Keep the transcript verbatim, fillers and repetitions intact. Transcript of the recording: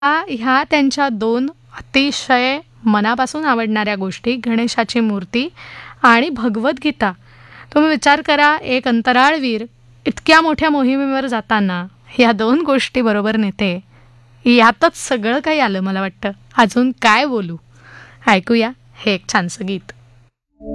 आ- ह्या त्यांच्या दोन अतिशय मनापासून आवडणाऱ्या गोष्टी, गणेशाची मूर्ती आणि भगवद्गीता. तुम्ही विचार करा, एक अंतराळवीर इतक्या मोठ्या मोहिमेवर जाताना ह्या दोन गोष्टी बरोबर नेते. यातच सगळं काही आलं मला वाटतं. अजून काय बोलू. ऐकूया हे एक छानसं गीत.